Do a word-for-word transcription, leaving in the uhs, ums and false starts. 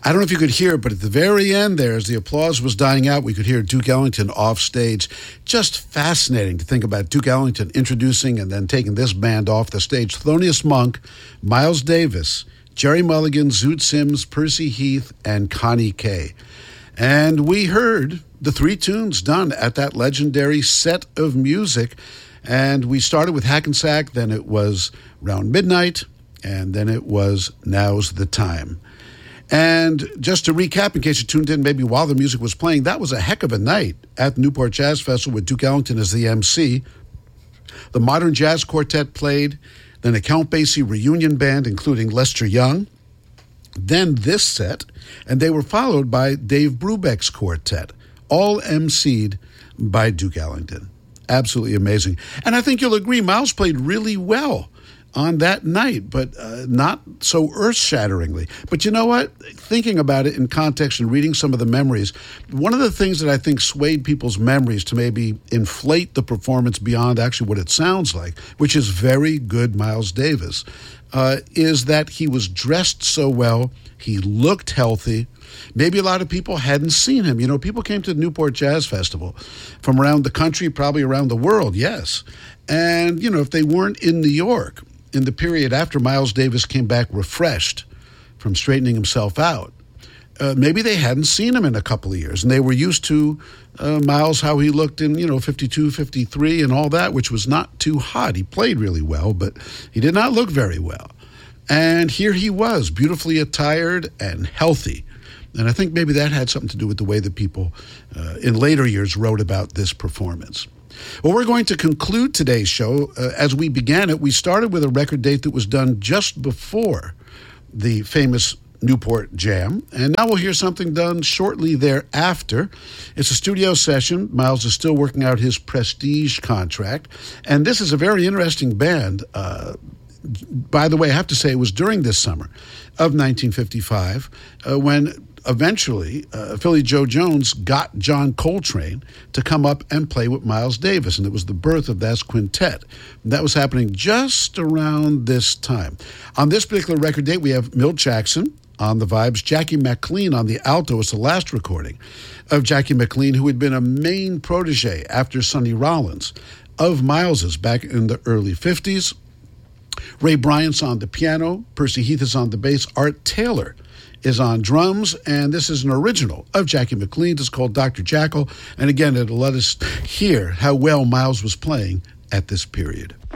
I don't know if you could hear it, but at the very end there, as the applause was dying out, we could hear Duke Ellington off stage. Just fascinating to think about Duke Ellington introducing and then taking this band off the stage. Thelonious Monk, Miles Davis, Jerry Mulligan, Zoot Sims, Percy Heath, and Connie Kay. And we heard the three tunes done at that legendary set of music. And we started with Hackensack, then it was Round Midnight, and then it was Now's the Time. And just to recap, in case you tuned in maybe while the music was playing, that was a heck of a night at the Newport Jazz Festival with Duke Ellington as the M C. The Modern Jazz Quartet played, then a Count Basie reunion band, including Lester Young, then this set, and they were followed by Dave Brubeck's quartet, all emceed by Duke Ellington. Absolutely amazing. And I think you'll agree, Miles played really well on that night, but uh, not so earth-shatteringly. But you know what? Thinking about it in context and reading some of the memories, one of the things that I think swayed people's memories to maybe inflate the performance beyond actually what it sounds like, which is very good Miles Davis, uh, is that he was dressed so well, he looked healthy. Maybe a lot of people hadn't seen him. You know, people came to the Newport Jazz Festival from around the country, probably around the world, yes. And, you know, if they weren't in New York in the period after Miles Davis came back refreshed from straightening himself out, uh, maybe they hadn't seen him in a couple of years. And they were used to uh, Miles, how he looked in, you know, fifty-two, fifty-three and all that, which was not too hot. He played really well, but he did not look very well. And here he was, beautifully attired and healthy. And I think maybe that had something to do with the way that people uh, in later years wrote about this performance. Well, we're going to conclude today's show. Uh, as we began it, we started with a record date that was done just before the famous Newport Jam. And now we'll hear something done shortly thereafter. It's a studio session. Miles is still working out his Prestige contract. And this is a very interesting band. Uh, by the way, I have to say it was during this summer of nineteen fifty-five uh, when eventually uh, Philly Joe Jones got John Coltrane to come up and play with Miles Davis, and it was the birth of that quintet. And that was happening just around this time. On this particular record date, we have Milt Jackson on the vibes, Jackie McLean on the alto. It's the last recording of Jackie McLean, who had been a main protege after Sonny Rollins of Miles's back in the early fifties. Ray Bryant's on the piano, Percy Heath is on the bass, Art Taylor is on drums, and this is an original of Jackie McLean's. It's called Doctor Jackal, and again, it'll let us hear how well Miles was playing at this period.